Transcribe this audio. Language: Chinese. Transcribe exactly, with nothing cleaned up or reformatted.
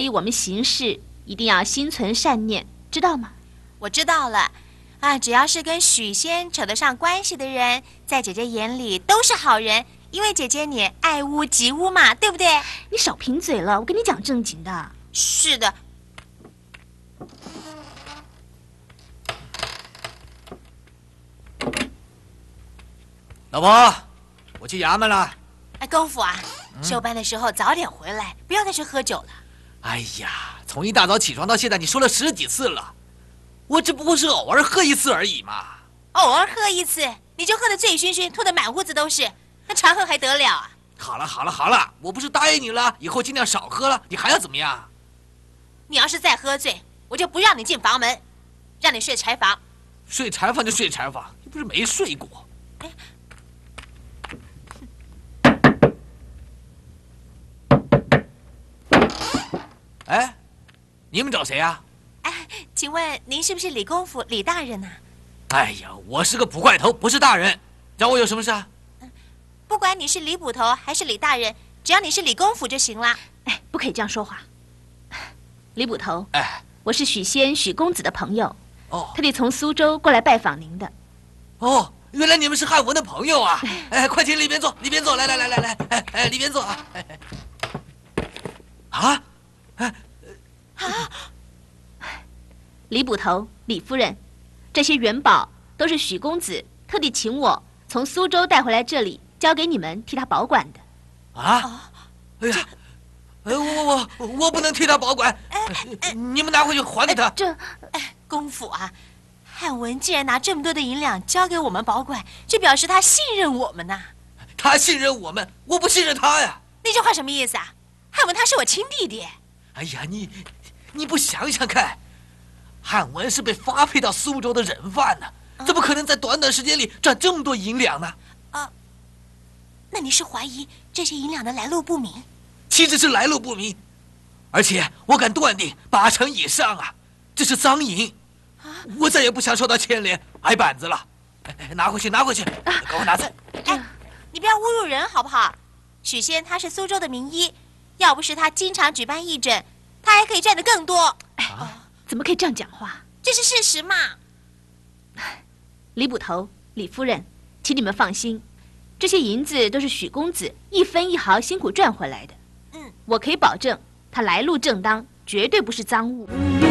以我们行事一定要心存善念，知道吗？ 我知道了。啊，只要是跟许仙扯得上关系的人，在姐姐眼里都是好人，因为姐姐你爱屋及乌嘛，对不对？ 你少贫嘴了，我跟你讲正经的。 是的。 老婆，我去衙门了。 哎，功夫啊，嗯、休班的时候早点回来，不要再去喝酒了。 哎呀，从一大早起床到现在，你说了十几次了。我只不过是偶尔喝一次而已嘛。 偶尔喝一次，你就喝得醉醺醺，吐得满屋子都是，那常喝还得了啊？ 好了好了好了，我不是答应你了，以后尽量少喝了，你还要怎么样？ 你要是再喝醉，我就不让你进房门，让你睡柴房。 睡柴房就睡柴房，你不是没睡过？哎，哎，你们找谁呀？ 哎，请问您是不是李公府李大人呢？ 哎呀，我是个捕怪头，不是大人，找我有什么事啊？ 不管你是李捕头还是李大人，只要你是李公府就行了。 哎，不可以这样说话。李捕头， 哎， 我是许仙许公子的朋友， 哦， 特地从苏州过来拜访您的。 哦，原来你们是汉文的朋友啊！哎，快请里边坐，里边坐，来来来来来，哎哎，里边坐啊！哎哎，啊，哎啊！ 李捕头、李夫人，这些元宝都是许公子特地请我从苏州带回来这里，交给你们替他保管的。 啊！哎呀，哎，我我我不能替他保管，你们拿回去还给他。 这， 哎，公府啊，汉文既然拿这么多的银两交给我们保管，就表示他信任我们呐。 他信任我们，我不信任他呀。 那句话什么意思啊？汉文他是我亲弟弟。 哎呀，你你不想想看？汉文是被发配到苏州的人犯呢，怎么可能在短短时间里赚这么多银两呢？ 啊，那你是怀疑这些银两的来路不明？ 岂止是来路不明，而且我敢断定八成以上啊，这是赃银。啊，我再也不想受到牵连，挨板子了。哎，拿回去，拿回去，给我拿走。 哎，你不要侮辱人好不好？许仙他是苏州的名医，要不是他经常举办义诊，他还可以赚得更多。 哎，怎么可以这样讲话？ 这是事实嘛。 李捕头、李夫人，请你们放心，这些银子都是许公子一分一毫辛苦赚回来的。嗯，我可以保证，他来路正当，绝对不是赃物。